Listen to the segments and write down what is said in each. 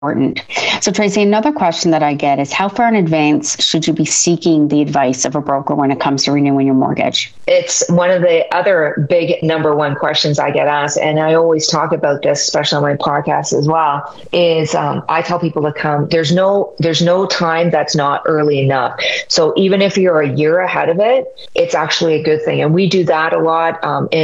So Tracy, another question that I get is how far in advance should you be seeking the advice of a broker when it comes to renewing your mortgage? It's one of the other big number one questions I get asked, and I always talk about this, especially on my podcast as well, is I tell people to come. There's no time that's not early enough. So even if you're a year ahead of it, it's actually a good thing. And we do that a lot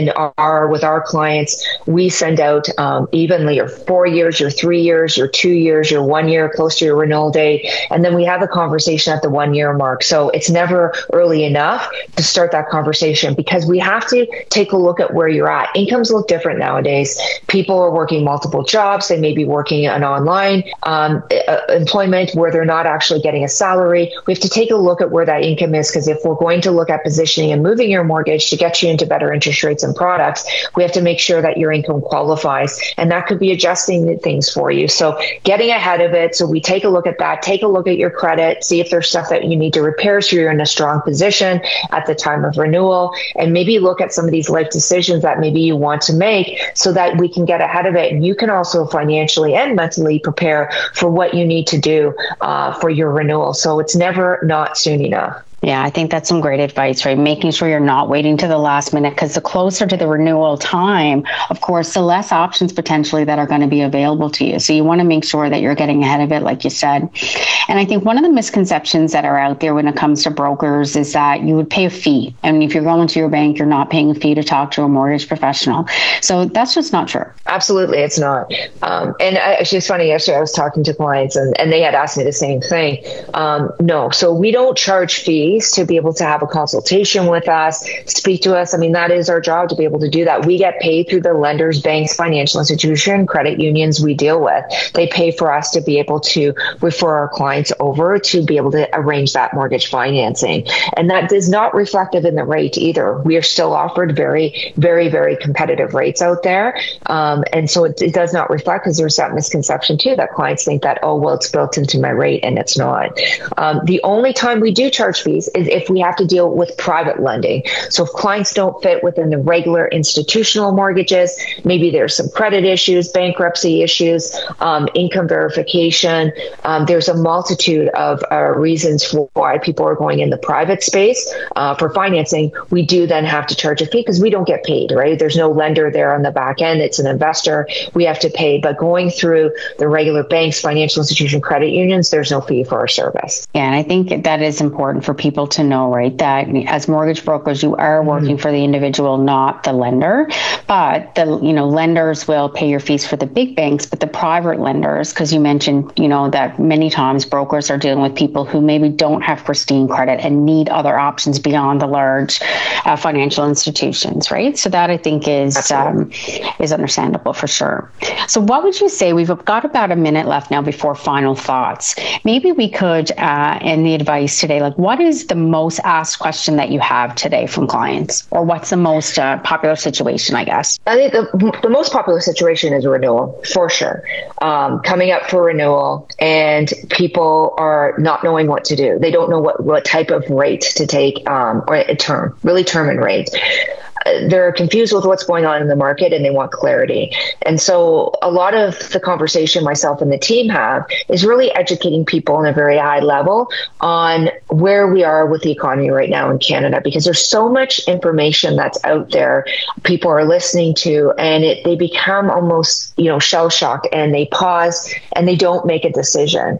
with our clients. We send out evenly your 4 years, your 3 years, your 2 years, your 1 year close to your renewal date. And then we have a conversation at the 1 year mark. So it's never early enough to start that conversation because we have to take a look at where you're at. Incomes look different nowadays. People are working multiple jobs. They may be working an online employment where they're not actually getting a salary. We have to take a look at where that income is because if we're going to look at positioning and moving your mortgage to get you into better interest rates and products, we have to make sure that your income qualifies. And that could be adjusting things for you. So getting ahead of it. So we take a look at that, take a look at your credit, see if there's stuff that you need to repair so you're in a strong position at the time of renewal, and maybe look at some of these life decisions that maybe you want to make so that we can get ahead of it. And you can also financially and mentally prepare for what you need to do for your renewal. So it's never not soon enough. Yeah, I think that's some great advice, right? Making sure you're not waiting to the last minute because the closer to the renewal time, of course, the less options potentially that are going to be available to you. So you want to make sure that you're getting ahead of it, like you said. And I think one of the misconceptions that are out there when it comes to brokers is that you would pay a fee. And if you're going to your bank, you're not paying a fee to talk to a mortgage professional. So that's just not true. Absolutely, it's not. And actually, it's funny, yesterday I was talking to clients and they had asked me the same thing. No, so we don't charge fees to be able to have a consultation with us, speak to us. I mean, that is our job to be able to do that. We get paid through the lenders, banks, financial institution, credit unions we deal with. They pay for us to be able to refer our clients over to be able to arrange that mortgage financing. And that is not reflective in the rate either. We are still offered very, very, very competitive rates out there. And so it does not reflect because there's that misconception too that clients think that, oh, well, it's built into my rate and it's not. The only time we do charge fees is if we have to deal with private lending. So if clients don't fit within the regular institutional mortgages, maybe there's some credit issues, bankruptcy issues, income verification. There's a multitude of reasons for why people are going in the private space for financing. We do then have to charge a fee because we don't get paid, right? There's no lender there on the back end. It's an investor. We have to pay. But going through the regular banks, financial institution, credit unions, there's no fee for our service. Yeah, and I think that is important for people to know, right, that as mortgage brokers, you are working for the individual, not the lender. But the lenders will pay your fees for the big banks, but the private lenders, because you mentioned, that many times brokers are dealing with people who maybe don't have pristine credit and need other options beyond the large financial institutions, right? So that I think is understandable for sure. So what would you say? We've got about a minute left now before final thoughts. Maybe we could end the advice today. Like, what is the most asked question that you have today from clients, or what's the most popular situation, I guess? I think the most popular situation is renewal, for sure. Coming up for renewal, and people are not knowing what to do. They don't know what type of rate to take, or a term and rate. They're confused with what's going on in the market and they want clarity. And so a lot of the conversation myself and the team have is really educating people on a very high level on where we are with the economy right now in Canada, because there's so much information that's out there people are listening to, and they become almost, shell shocked, and they pause and they don't make a decision.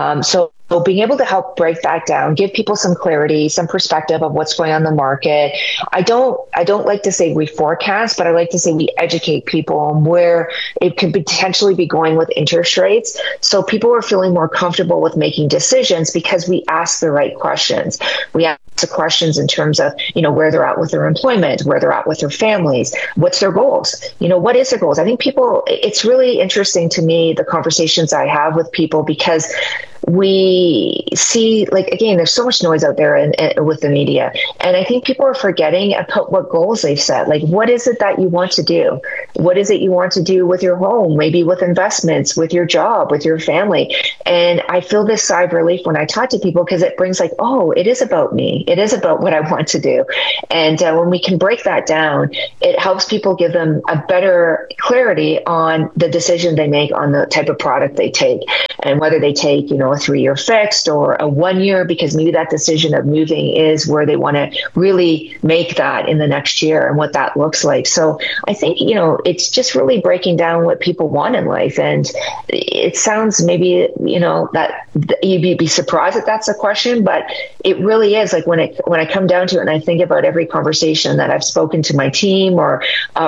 So being able to help break that down, give people some clarity, some perspective of what's going on in the market. I don't like to say we forecast, but I like to say we educate people on where it could potentially be going with interest rates. So people are feeling more comfortable with making decisions because we ask the right questions. We ask the questions in terms of, where they're at with their employment, where they're at with their families, what's their goals, what is their goals? I think it's really interesting to me, the conversations I have with people, because we we see, like, again, there's so much noise out there with the media. And I think people are forgetting about what goals they've set. Like, what is it that you want to do? What is it you want to do with your home, maybe with investments, with your job, with your family? And I feel this sigh of relief when I talk to people, because it brings like, oh, it is about me. It is about what I want to do. And when we can break that down, it helps people, give them a better clarity on the decision they make on the type of product they take, and whether they take, a 3-year fixed or a 1 year, because maybe that decision of moving is where they want to really make that in the next year and what that looks like. So I think, it's just really breaking down what people want in life. And it sounds maybe, that you'd be surprised that that's a question, but it really is. Like, when I come down to it and I think about every conversation that I've spoken to my team or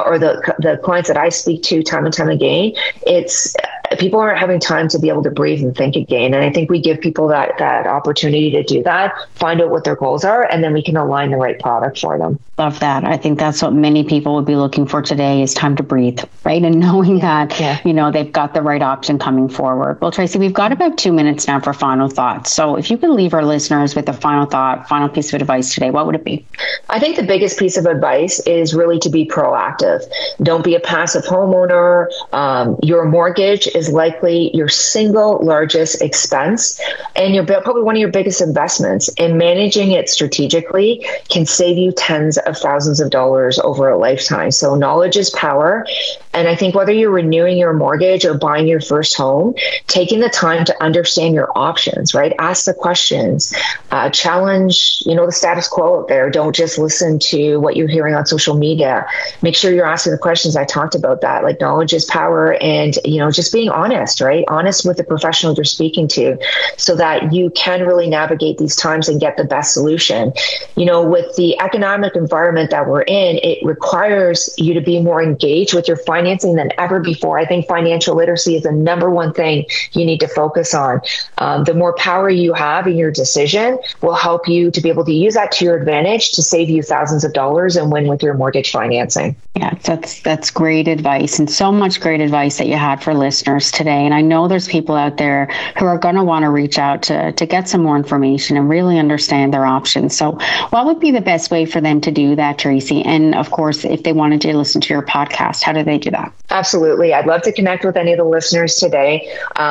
the clients that I speak to time and time again, it's people aren't having time to be able to breathe and think again. And I think we give people that opportunity to do that, find out what their goals are, and then we can align the right product for them. Love that. I think that's what many people would be looking for today, is time to breathe, right? And knowing that, they've got the right option coming forward. Well, Tracy, we've got about 2 minutes now for final thoughts. So if you could leave our listeners with a final thought, final piece of advice today, what would it be? I think the biggest piece of advice is really to be proactive. Don't be a passive homeowner. Your mortgage is likely your single largest expense, and you're probably one of your biggest investments. And managing it strategically can save you tens of thousands of dollars over a lifetime. So knowledge is power. And I think whether you're renewing your mortgage or buying your first home, taking the time to understand your options, right? Ask the questions, challenge, the status quo out there. Don't just listen to what you're hearing on social media. Make sure you're asking the questions. I talked about that, like knowledge is power, and, just being honest, right? Honest with the professional you're speaking to, so that you can really navigate these times and get the best solution. With the economic environment that we're in, it requires you to be more engaged with your financing than ever before. I think financial literacy is the number one thing you need to focus on. The more power you have in your decision will help you to be able to use that to your advantage to save you thousands of dollars and win with your mortgage financing. Yeah, that's great advice, and so much great advice that you had for listeners today. And I know there's people out there who are going to want to reach out to get some more information and really understand their options. So what would be the best way for them to do that, Tracy? And of course, if they wanted to listen to your podcast, how do they do that? Absolutely. I'd love to connect with any of the listeners today.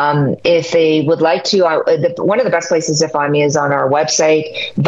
If they would like to, one of the best places to find me is on our website,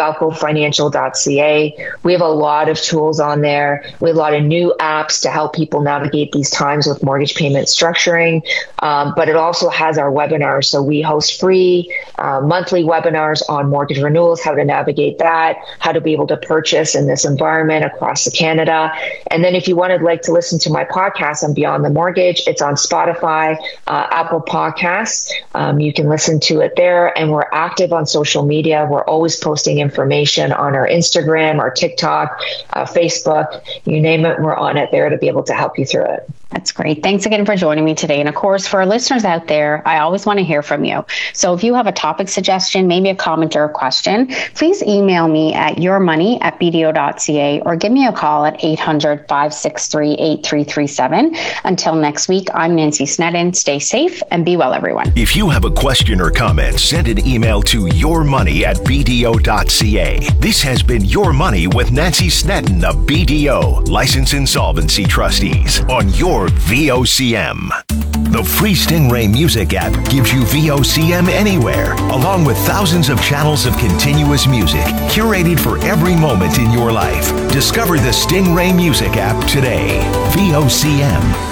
valcofinancial.ca. We have a lot of tools on there. We have a lot of new apps to help people navigate these times with mortgage payment structuring. But it also has our webinars. So we host free monthly webinars on mortgage renewals, how to navigate that, how to be able to purchase in this environment across Canada. And then if you wanted to listen to my podcast on Beyond the Mortgage, it's on Spotify, Apple Podcasts. You can listen to it there. And we're active on social media. We're always posting information on our Instagram, our TikTok, Facebook, you name it, we're on it there to be able to help you through it. That's great. Thanks again for joining me today. And of course, for our listeners out there, I always want to hear from you. So if you have a topic suggestion, maybe a comment or a question, please email me at yourmoney@bdo.ca or give me a call at 800-563-8337. Until next week, I'm Nancy Sneddon. Stay safe and be well, everyone. If you have a question or comment, send an email to yourmoney@bdo.ca. This has been Your Money with Nancy Sneddon of BDO, Licensed Insolvency Trustees, on your VOCM. The free Stingray music app gives you VOCM anywhere, along with thousands of channels of continuous music, curated for every moment in your life. Discover the Stingray music app today. VOCM.